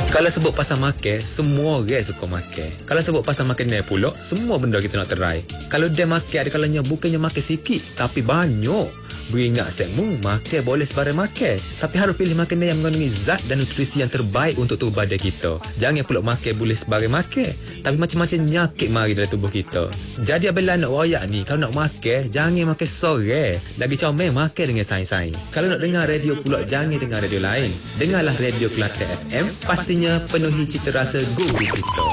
Kalau sebut pasal makan, semua orang suka makan. Kalau sebut pasal makanan pula, semua benda kita nak try. Kalau dia makan, ada kalanya bukannya makan sikit, tapi banyak. Beringat semu, makan boleh sebarang makan. Tapi harus pilih makanan yang mengandungi zat dan nutrisi yang terbaik untuk tubuh badan kita. Jangan pula makan boleh sebarang makan, tapi macam-macam nyakit mari dalam tubuh kita. Jadi apabila nak royak ni, kalau nak makan, jangan makan sore. Lagi comel makan dengan sains-sains. Kalau nak dengar radio pula, jangan dengar radio lain. Dengarlah radio Kelate FM, pastinya penuhi cita rasa guru kita.